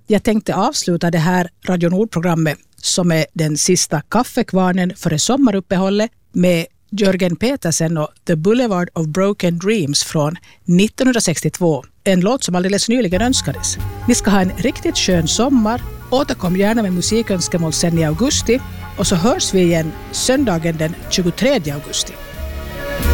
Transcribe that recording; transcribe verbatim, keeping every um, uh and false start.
Jag tänkte avsluta det här Radio Nord-programmet som är den sista kaffekvarnen före sommaruppehållet med Jörgen Petersen och The Boulevard of Broken Dreams från nittonhundrasextiotvå. En låt som alldeles nyligen önskades. Ni ska ha en riktigt skön sommar. Återkom gärna med musikönskemål sen i augusti. Och så hörs vi igen söndagen den tjugotredje augusti.